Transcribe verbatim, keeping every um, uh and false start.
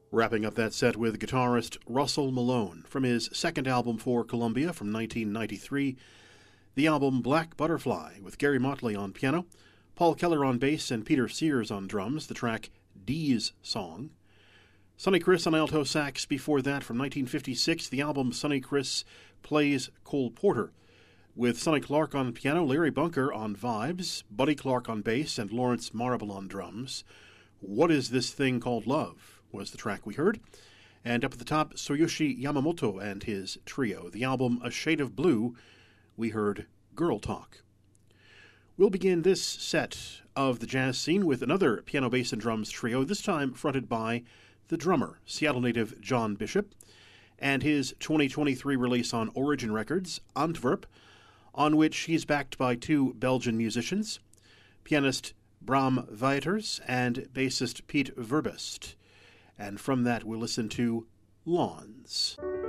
Wrapping up that set with guitarist Russell Malone from his second album for Columbia from nineteen ninety-three, the album Black Butterfly, with Gary Motley on piano, Paul Keller on bass, and Peter Sears on drums, the track Dee's Song. Sonny Criss on alto sax before that from nineteen fifty-six, the album Sonny Criss Plays Cole Porter, with Sonny Clark on piano, Larry Bunker on vibes, Buddy Clark on bass, and Lawrence Marable on drums. What Is This Thing Called Love was the track we heard. And up at the top, Tsuyoshi Yamamoto and his trio. The album A Shade of Blue, we heard Girl Talk. We'll begin this set of the jazz scene with another piano, bass, and drums trio, this time fronted by the drummer, Seattle native John Bishop, and his twenty twenty-three release on Origin Records, Antwerp, on which he's backed by two Belgian musicians, pianist Bram Weiters and bassist Piet Verbest. And from that we'll listen to Lawns.